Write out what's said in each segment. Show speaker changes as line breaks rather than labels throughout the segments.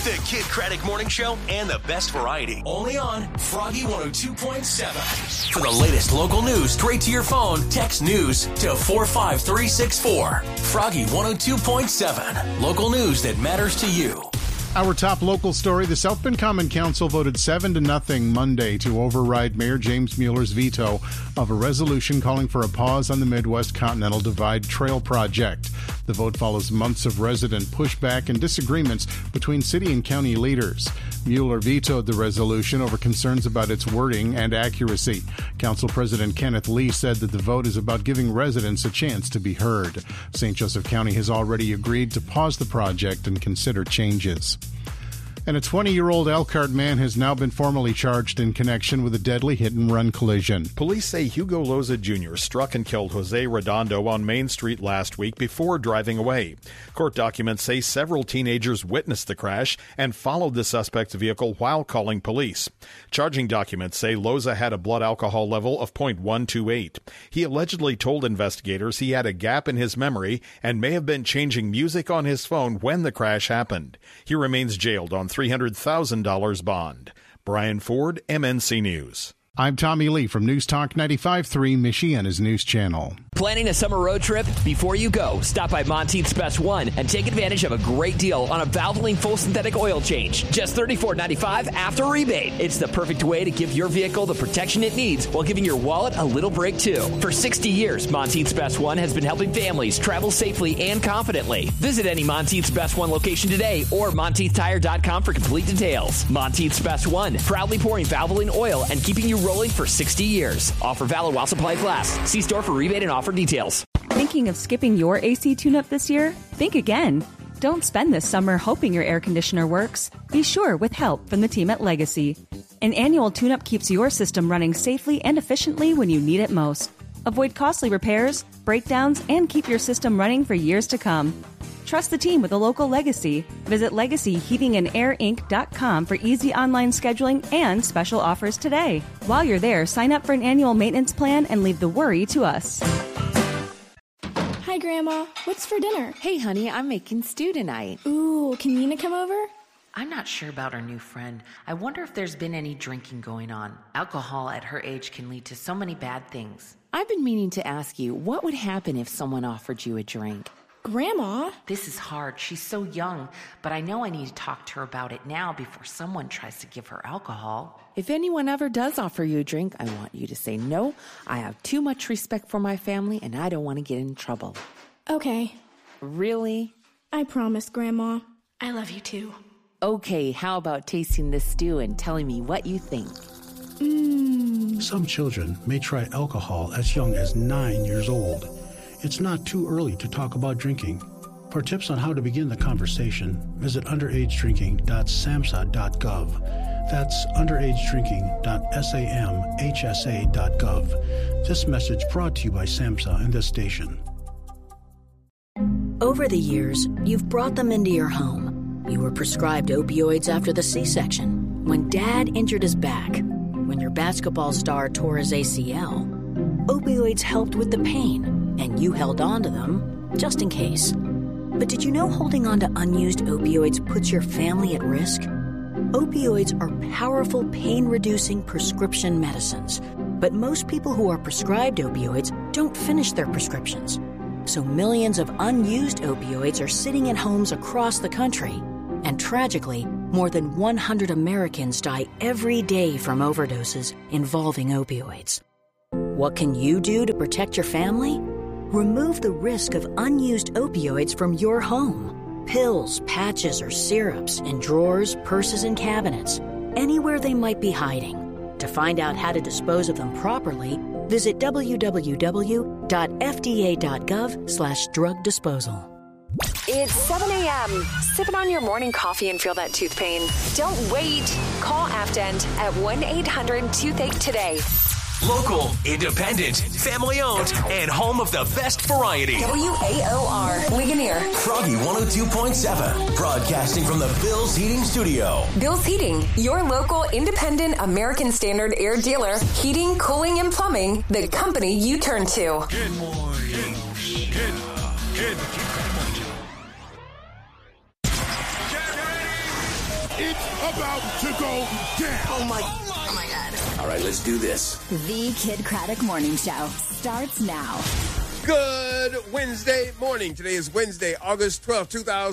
The Kid Craddock Morning Show and the best variety. Only on Froggy 102.7. For the latest local news straight to your phone, text news to 45364. Froggy 102.7. Local news that matters to you.
Our top local story, the South Bend Common Council voted 7-0 Monday to override Mayor James Mueller's veto of a resolution calling for a pause on the Midwest Continental Divide Trail project. The vote follows months of resident pushback and disagreements between city and county leaders. Mueller vetoed the resolution over concerns about its wording and accuracy. Council President Kenneth Lee said that the vote is about giving residents a chance to be heard. St. Joseph County has already agreed to pause the project and consider changes. And a 20-year-old Elkhart man has now been formally charged in connection with a deadly hit-and-run collision.
Police say Hugo Loza Jr. struck and killed Jose Redondo on Main Street last week before driving away. Court documents say several teenagers witnessed the crash and followed the suspect's vehicle while calling police. Charging documents say Loza had a blood alcohol level of .128. He allegedly told investigators he had a gap in his memory and may have been changing music on his phone when the crash happened. He remains jailed on $300,000 bond. Brian Ford, MNC News.
I'm Tommy Lee from News Talk 95.3, Michiana's news channel.
Planning a summer road trip? Before you go, stop by Monteith's Best One and take advantage of a great deal on a Valvoline full synthetic oil change. Just $34.95 after rebate. It's the perfect way to give your vehicle the protection it needs while giving your wallet a little break, too. For 60 years, Monteith's Best One has been helping families travel safely and confidently. Visit any Monteith's Best One location today or MonteithTire.com for complete details. Monteith's Best One, proudly pouring Valvoline oil and keeping you rolling for 60 years. Offer valid while supplies last. See store for rebate and offer details.
Thinking of skipping your AC tune-up this year? Think again. Don't spend this summer hoping your air conditioner works. Be sure with help from the team at Legacy. An annual tune-up keeps your system running safely and efficiently when you need it most. Avoid costly repairs, breakdowns, and keep your system running for years to come. Trust the team with a local Legacy. Visit LegacyHeatingandAirInc.com for easy online scheduling and special offers today. While you're there, sign up for an annual maintenance plan and leave the worry to us.
Hi, Grandma. What's for dinner?
Hey, honey, I'm making stew tonight.
Ooh, can Nina come over?
I'm not sure about our new friend. I wonder if there's been any drinking going on. Alcohol at her age can lead to so many bad things. I've been meaning to ask you, what would happen if someone offered you a drink?
Grandma?
This is hard. She's so young, but I know I need to talk to her about it now before someone tries to give her alcohol. If anyone ever does offer you a drink, I want you to say no. I have too much respect for my family, and I don't want to get in trouble.
Okay.
Really?
I promise, Grandma. I love you too.
Okay, how about tasting this stew and telling me what you think?
Some children may try alcohol as young as 9 years old. It's not too early to talk about drinking. For tips on how to begin the conversation, visit underagedrinking.samhsa.gov. That's underagedrinking.samhsa.gov. This message brought to you by SAMHSA and this station.
Over the years, you've brought them into your home. You were prescribed opioids after the C-section, when Dad injured his back, when your basketball star tore his ACL. Opioids helped with the pain, and you held on to them just in case. But did you know holding on to unused opioids puts your family at risk? Opioids are powerful pain-reducing prescription medicines, but most people who are prescribed opioids don't finish their prescriptions. So millions of unused opioids are sitting in homes across the country. And tragically, more than 100 Americans die every day from overdoses involving opioids. What can you do to protect your family? Remove the risk of unused opioids from your home. Pills, patches, or syrups in drawers, purses, and cabinets, anywhere they might be hiding. To find out how to dispose of them properly, visit www.fda.gov/drug disposal.
It's 7 a.m. Sipping on your morning coffee and feel that tooth pain. Don't wait. Call Afdent at 1-800-TOOTHACHE today.
Local, independent, family-owned, and home of the best variety.
WAOR, Ligonier.
Froggy 102.7, broadcasting from the Bill's Heating Studio.
Bill's Heating, your local independent American Standard air dealer. Heating, cooling, and plumbing, the company you turn to.
Good morning. Good. It's about to go down.
Oh my God.
All right, let's do this.
The Kid Craddock Morning Show starts now.
Good Wednesday morning. Today is Wednesday, August 12th,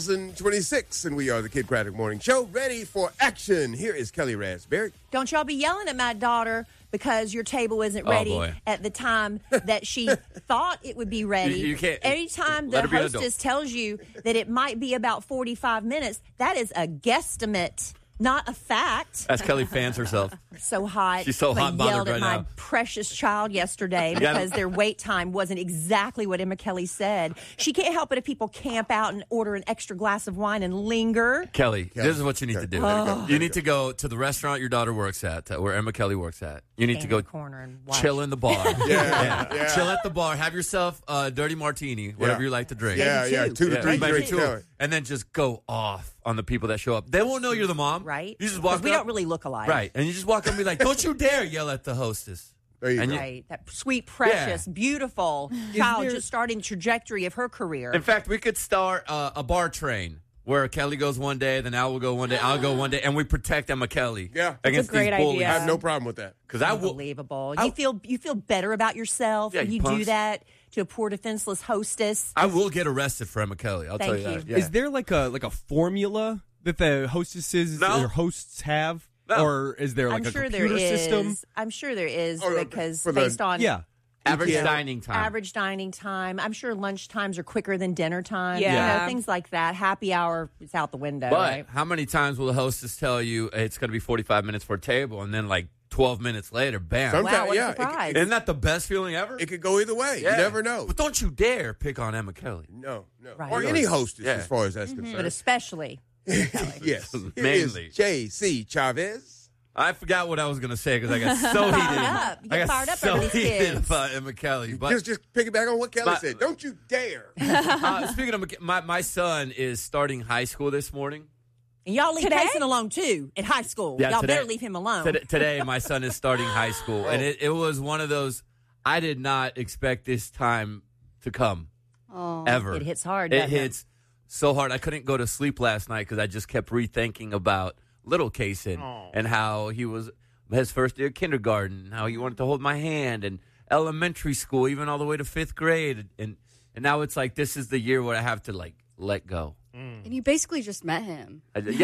2026, and we are the Kid Craddock Morning Show, ready for action. Here is Kelly Raspberry.
Don't y'all be yelling at my daughter because your table isn't ready at the time that she thought it would be ready.
You can't.
Anytime the hostess tells you that it might be about 45 minutes, that is a guesstimate, not a fact.
As Kelly fans herself.
So hot.
She's so hot
I
bothered
yelled
right
at
now.
my precious child yesterday because their wait time wasn't exactly what Emma Kelly said. She can't help it if people camp out and order an extra glass of wine and linger.
Kelly, this is what you need to do. You need to go to the restaurant your daughter works at, where Emma Kelly works at. You need to go
corner and watch.
chill in the bar.
Yeah.
Chill at the bar. Have yourself a dirty martini, whatever you like to drink.
Yeah. 2 to 3 drinks.
And then just go off on the people that show up. They won't know you're the mom.
Right.
You just walk up.
We don't really look alike.
Right. And you just walk up and be like, don't you dare yell at the hostess.
There you go.
Right. That sweet, precious, beautiful child just starting the trajectory of her career.
In fact, we could start a bar train where Kelly goes one day, then Al will go one day, I'll go one day, and we protect Emma Kelly.
Yeah.
Against
That's a great
these bullies.
idea.
I have no problem with that.
Because
Unbelievable. You feel better about yourself when you do that to a poor defenseless hostess.
I will get arrested for Emma Kelly. I'll tell you that. Yeah.
Is there like a formula that the hostesses or hosts have?
No.
Or is there like a computer system?
I'm sure there is because
for
based on
average dining time.
Average dining time. I'm sure lunch times are quicker than dinner time.
Yeah.
You know, things like that. Happy hour is out the window.
But
right?
how many times will the hostess tell you it's going to be 45 minutes for a table, and then like 12 minutes later, bam.
Sometimes,
what a surprise.
Isn't that the best feeling ever?
It could go either way.
Yeah.
You never know.
But don't you dare pick on Emma Kelly.
No.
Right.
Or any hostess, as far as that's
But
concerned.
especially.
Yes.
Mainly.
Mainly. J.C. Chavez.
I forgot what I was going to say because I got so heated.
You get fired up
so
over these
heated
kids.
about Emma Kelly. But
Just piggyback on what Kelly said. Don't you dare.
speaking of my son is starting high school this morning.
And y'all leave Tyson alone, too, in high school.
Yeah,
y'all
today-
better leave him alone.
Today, my son is starting high school, and it was one of those, I did not expect this time to come, ever.
It hits hard,
It
doesn't it?
hits so hard. I couldn't go to sleep last night because I just kept rethinking about little Kaysen and how he was his first year of kindergarten, how he wanted to hold my hand, and elementary school, even all the way to 5th grade. And now it's like this is the year where I have to, like, let go.
And you basically just met him.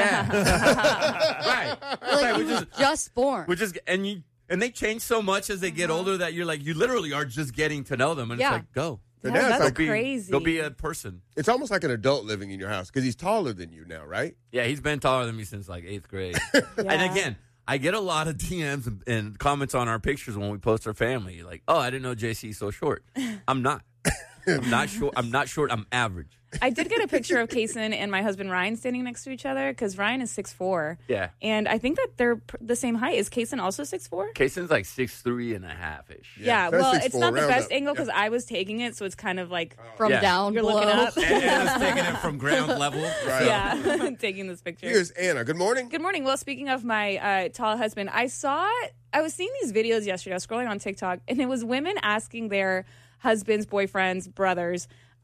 Right.
Like he was just born.
And they change so much as they get older that you're like, you literally are just getting to know them. And it's like, go.
And that's
crazy. Go be a person.
It's almost like an adult living in your house because he's taller than you now, right?
Yeah, he's been taller than me since like 8th grade. And again, I get a lot of DMs and comments on our pictures when we post our family. Like, oh, I didn't know JC's so short. I'm not. I'm not short. I'm average.
I did get a picture of Kaysen and my husband Ryan standing next to each other because Ryan is 6'4".
Yeah.
And I think that they're the same height. Is Kaysen also 6'4"?
Kaysen's like 6'3.5"
Yeah, well, it's not the best
up.
angle because I was taking it, so it's kind of like
from down
you're
below.
looking up.
Anna's taking it from ground level.
Right.
Yeah, taking this picture.
Here's Anna. Good morning.
Good morning. Well, speaking of my tall husband, I was seeing these videos yesterday. I was scrolling on TikTok, and it was women asking their husbands, boyfriends, brothers,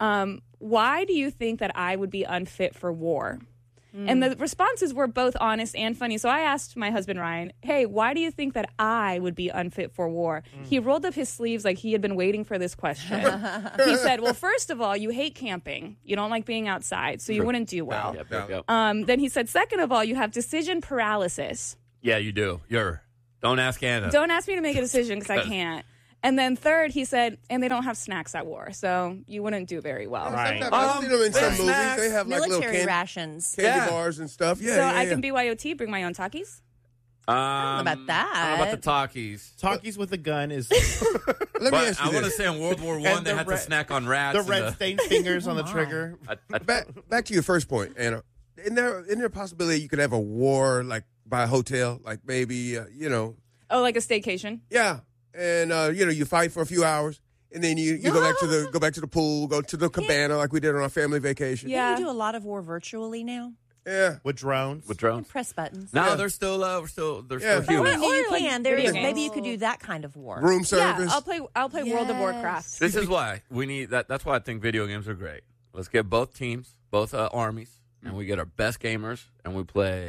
why do you think that I would be unfit for war? And the responses were both honest and funny. So I asked my husband, Ryan, hey, why do you think that I would be unfit for war? He rolled up his sleeves like he had been waiting for this question. He said, well, first of all, you hate camping. You don't like being outside, so you wouldn't do well. Then he said, second of all, you have decision paralysis.
Yeah, you do. Don't ask Anna.
Don't ask me to make a decision because I can't. And then third, he said, and they don't have snacks at war, so you wouldn't do very well.
Right. I've seen them in some movies. They have like
military
little
rations.
Candy bars and stuff. Yeah,
so I can BYOT, bring my own Takis?
I don't know about that.
I don't know about the Takis.
Takis with a gun is...
Let me ask you
I want to
this.
say in World War I, they had to snack on rats.
The red stained fingers on the trigger.
Back to your first point, Anna. Isn't there a possibility you could have a war like by a hotel, like maybe
Oh, like a staycation?
Yeah, and you fight for a few hours, and then you go back to the pool, go to the cabana like we did on our family vacation.
Yeah, you do a lot of war virtually now.
Yeah,
with drones.
Press buttons.
No, they're still human.
Or you
like
can. Maybe you could do that kind of war.
Room service.
Yeah, I'll play World of Warcraft.
This is why we need that. That's why I think video games are great. Let's get both teams, both armies, and we get our best gamers, and we play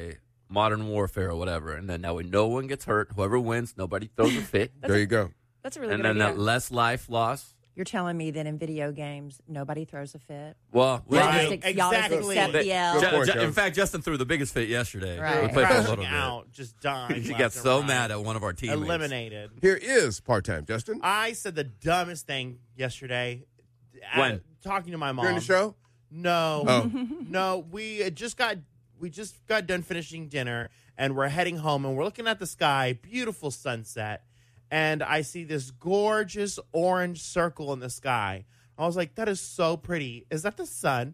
modern warfare or whatever, and then that way no one gets hurt. Whoever wins, nobody throws a fit.
There you go.
That's a really
and
good
then
idea.
that less life loss.
You're telling me that in video games, nobody throws a fit?
Well,
Y'all just accept the L.
In fact, Justin threw the biggest fit yesterday.
Right.
We played for a
Crashing
little bit.
out, just dying.
He
left
got
and
so
right.
mad at one of our teammates.
Eliminated.
Here is part-time Justin.
I said the dumbest thing yesterday.
When?
Talking to my mom.
During the show?
No.
Oh.
No, we just got done finishing dinner, and we're heading home, and we're looking at the sky, beautiful sunset, and I see this gorgeous orange circle in the sky. I was like, that is so pretty. Is that the sun?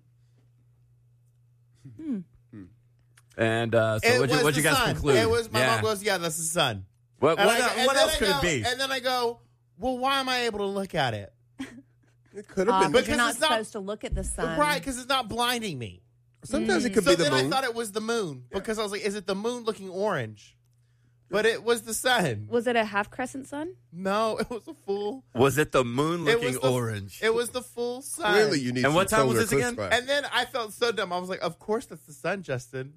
And so what'd you guys conclude?
It was, my mom goes, yeah, that's the sun.
What else could it be?
And then I go, well, why am I able to look at it?
It could have been.
But you're
Because
not
it's not-
supposed to look at the sun.
Right, because it's not blinding me.
Sometimes it could
So
be the
then I
moon.
thought it was the moon because I was like, is it the moon looking orange? But it was the sun.
Was it a half crescent sun?
No, it was a full.
Was it the moon
It
looking
was the-
orange?
It was the full sun.
Clearly, you need
And
some
what time was
solar
this again?
eclipse.
And then I felt so dumb. I was like, of course that's the sun, Justin.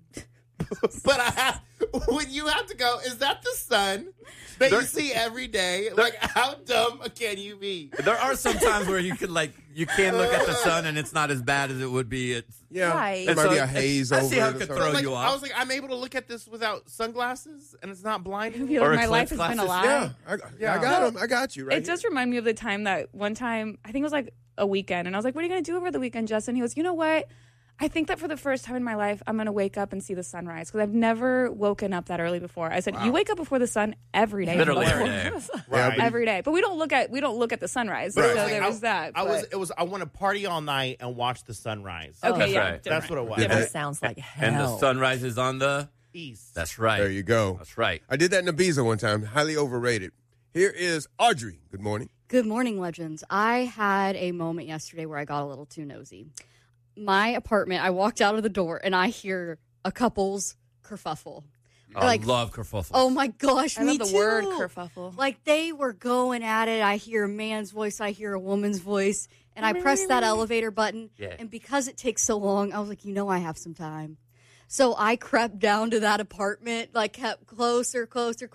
But when you have to go, is that the sun that you see every day? Like, how dumb can you be?
There are some times where you can you can look at the sun and it's not as bad as it would be. It's
Right.
There might be a haze
I
over
see how
it
it
or
could
something.
throw
Like,
you
I
off.
was like, I'm able to look at this without sunglasses, and it's not blinding
I
me.
feel
Or
like my
eclipse
life has been a
glasses.
lie.
I got him. I got you right
It does remind me of the time that one time, I think it was like a weekend, and I was like, what are you going to do over the weekend, Justin? He goes, you know what? I think that for the first time in my life, I'm going to wake up and see the sunrise because I've never woken up that early before. I said, you wake up before the sun every day.
Literally every day.
Right.
Every day. But we don't look at the sunrise.
But
So
it was like,
there was that.
I want to party all night and watch the sunrise.
Okay,
That's
yeah.
right.
different.
That's what it was.
That
Yeah.
sounds like hell.
And the sunrise is on the
East.
That's right.
There you go.
That's right.
I did that in Ibiza one time. Highly overrated. Here is Audrey. Good morning.
Good morning, legends. I had a moment yesterday where I got a little too nosy. My apartment, I walked out of the door and I hear a couple's kerfuffle.
I love kerfuffle.
Oh my gosh,
I
me
love the
too.
word kerfuffle.
Like they were going at it. I hear a man's voice, I hear a woman's voice, and I press that elevator button.
Yeah.
And because it takes so long, I was like, I have some time. So I crept down to that apartment, kept closer.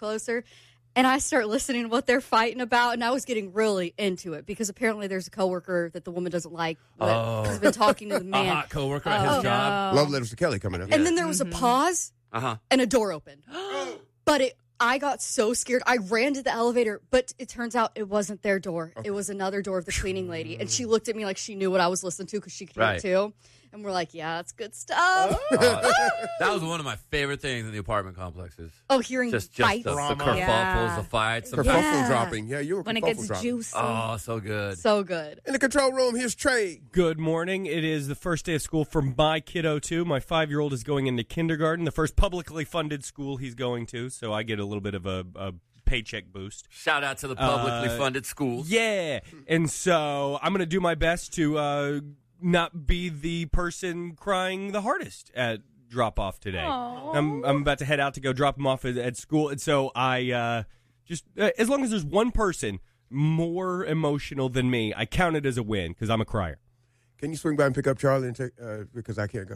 And I start listening to what they're fighting about, and I was getting really into it because apparently there's a coworker that the woman doesn't like that has been talking to the
A
man.
hot coworker at his job.
Love letters to Kelly coming up.
And then there was a pause, and a door opened. But I got so scared. I ran to the elevator, but it turns out it wasn't their door. It was another door of the cleaning lady. And she looked at me like she knew what I was listening to because she could hear it too. And we're like, yeah, that's good stuff.
That was one of my favorite things in the apartment complexes.
Oh, hearing
Just
fights.
the kerfuffles,
Yeah.
the fights.
Kerfuffle dropping. Yeah, you were
when it
kerfuffle
gets
dropping.
juicy.
Oh, so good.
So good.
In the control room, here's Trey.
Good morning. It is the first day of school for my kiddo, too. My 5-year-old is going into kindergarten, the first publicly funded school he's going to, so I get a little bit of a paycheck boost.
Shout out to the publicly funded schools.
Yeah. And so I'm going to do my best to not be the person crying the hardest at drop-off today. I'm about to head out to go drop him off at school, and so I just, as long as there's one person more emotional than me, I count it as a win because I'm a crier.
Can you swing by and pick up Charlie and take because I can't go?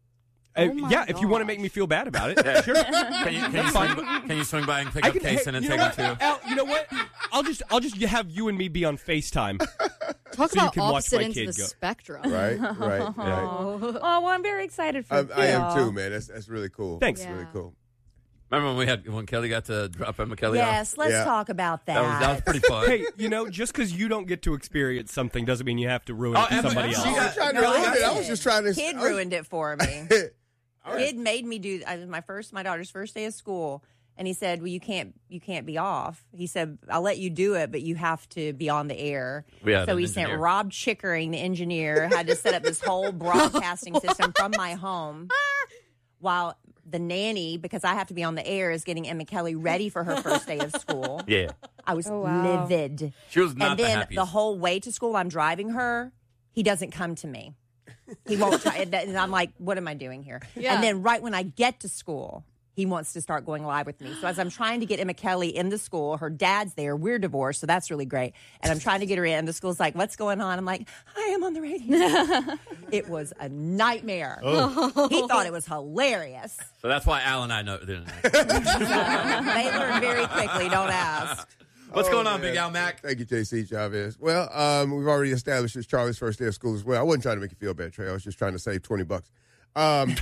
If you want to make me feel bad about it, sure.
Can you swing by and pick up Kason and take him too?
Al, you know what? I'll just have you and me be on FaceTime.
Talk
so you
about
can watch
opposite
my
ends
kid
of the
go.
spectrum.
Right.
Oh, well, I'm very excited for you.
I am too, man. That's really cool.
Thanks.
That's really cool.
Remember when Kelly got to drop Emma Kelly off?
Yes, let's talk about that.
That was pretty fun.
Hey, just because you don't get to experience something doesn't mean you have to ruin it for somebody else.
I was just trying to.
Kid ruined it for me. Kid made me do. My daughter's first day of school, and he said, "Well, you can't be off." He said, "I'll let you do it, but you have to be on the air." So he sent Rob Chickering, the engineer, had to set up this whole broadcasting system from my home, while the nanny, because I have to be on the air, is getting Emma Kelly ready for her first day of school.
Yeah,
I was livid.
She was not
and
the
then
happiest.
the whole way to school, I'm driving her. He doesn't come to me. He won't try. And I'm like, what am I doing here?
Yeah.
And then right when I get to school, he wants to start going live with me. So as I'm trying to get Emma Kelly in the school, her dad's there. We're divorced, so that's really great. And I'm trying to get her in. The school's like, what's going on? I'm like, I am on the radio. It was a nightmare.
Oh.
He thought it was hilarious.
So that's why Al and I didn't know.
They learn very quickly. Don't ask.
What's going on, Big Al Mac?
Thank you, JC Chavez. Well, we've already established it's Charlie's first day of school as well. I wasn't trying to make you feel bad, Trey. I was just trying to save $20.
$20.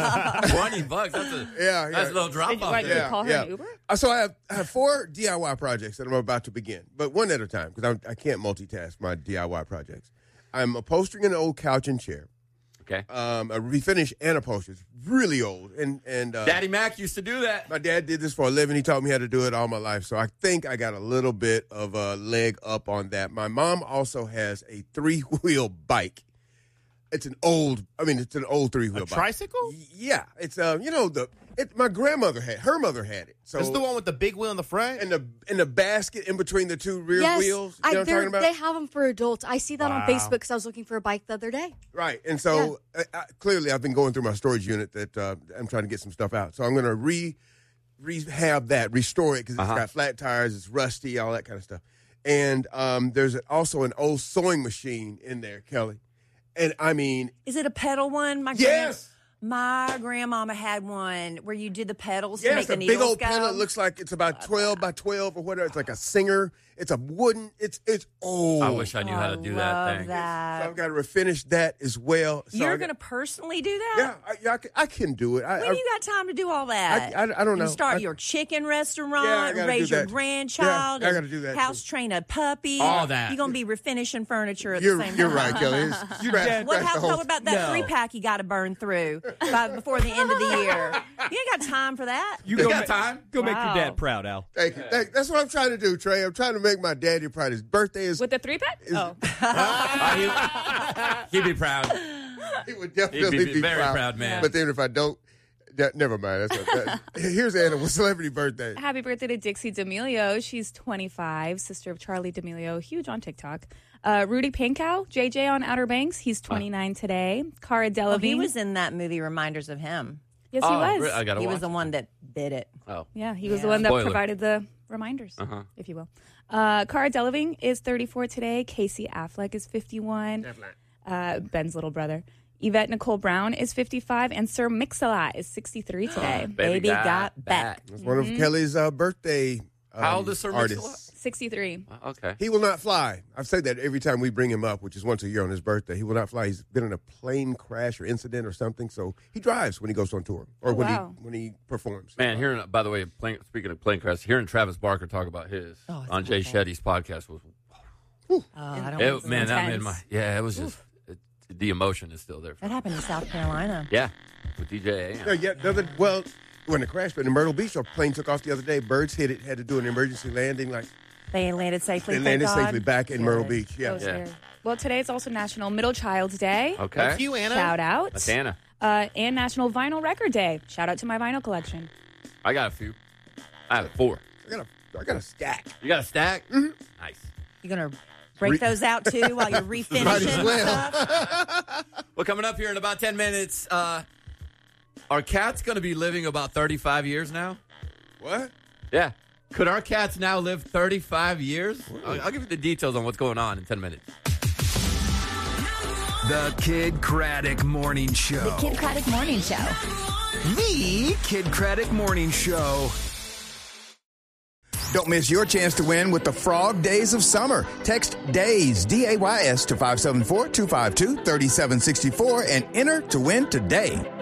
That's a little drop off.
Did you call her an Uber?
So I have 4 DIY projects that I'm about to begin, but one at a time because I can't multitask my DIY projects. I'm upholstering an old couch and chair.
Okay.
A refinish and upholstery. It's really old. And
Daddy Mac used to do that.
My dad did this for a living. He taught me how to do it all my life. So I think I got a little bit of a leg up on that. My mom also has a 3-wheel bike. It's an old 3-wheel bike.
Tricycle?
Yeah. It's my grandmother her mother had it. So
it's the one with the big wheel in the front?
And the basket in between the 2 rear wheels. You know what I'm talking about?
They have them for adults. I see that on Facebook because I was looking for a bike the other day.
Right. And so clearly I've been going through my storage unit that I'm trying to get some stuff out. So I'm going to rehab that, restore it because it's got flat tires, it's rusty, all that kind of stuff. And there's also an old sewing machine in there, Kelly. And I mean...
Is it a pedal one?
Yes!
My grandmama had one where you did the pedals to make the
a
needles
big old
go.
pedal. It looks like it's about 12 by 12 or whatever. It's like a Singer. It's a wooden. It's old.
I wish I knew how to do that thing.
So I've got to refinish that as well. So
You're going to personally do that?
Yeah, I can do it.
When you got time to do all that?
I don't know.
You start your chicken restaurant, raise your grandchild,
I got to do that.
house train a puppy.
All that.
You're going to be refinishing furniture at the same time.
You're right, Kelly.
What about that 3-pack you got to burn through before the end of the year? You ain't got time for that.
You
got time?
Go make your dad proud, Al.
Thank you. That's what I'm trying to do, Trey. I'm trying to make my daddy proud. His birthday is...
With the 3-pack?
He'd be proud.
He would definitely be
very proud, man.
But then if I don't... never mind. Here's Anna with celebrity birthday.
Happy birthday to Dixie D'Amelio. She's 25, sister of Charlie D'Amelio, huge on TikTok. Rudy Pankow, JJ on Outer Banks. He's 29 today. Cara Delevingne.
He was in that movie Reminders of Him.
Yes, he was.
He was the one that bid it.
Oh.
Yeah, he was the one that provided the reminders, if you will. Cara Delevingne is 34 today. Casey Affleck is 51. Ben's little brother. Yvette Nicole Brown is 55. And Sir Mix-a-Lot is 63 today.
Baby got back.
That's one of Kelly's birthday
How old is Sir
artists.
63.
Okay.
He will not fly. I've said that every time we bring him up, which is once a year on his birthday. He will not fly. He's been in a plane crash or incident or something, so he drives when he goes on tour or when he performs.
Man, by the way, speaking of plane crash, hearing Travis Barker talk about his on Jay Shetty's podcast was, it was just, the emotion is still there.
That happened in South Carolina.
Yeah, with DJ AM.
When the crash happened in Myrtle Beach, a plane took off the other day. Birds hit it, had to do an emergency landing.
They landed safely.
They landed safely back in Myrtle Beach. Yeah.
Well, today is also National Middle Child's Day.
Okay.
Thank you, Anna.
Shout out.
That's Anna.
And National Vinyl Record Day. Shout out to my vinyl collection.
I got a few. I have 4.
I got a stack.
You got a stack?
Mm-hmm.
Nice.
You're going to break those out, too, while you're refinishing
Might as well.
stuff?
Well, coming up here in about 10 minutes, are cats going to be living about 35 years now?
What?
Yeah. Could our cats now live 35 years? I'll give you the details on what's going on in 10 minutes.
The Kid Craddock Morning Show.
The Kid Craddock Morning Show.
The Kid Craddock Morning Show.
Don't miss your chance to win with the Frog Days of Summer. Text DAYS, D-A-Y-S, to 574-252-3764 and enter to win today.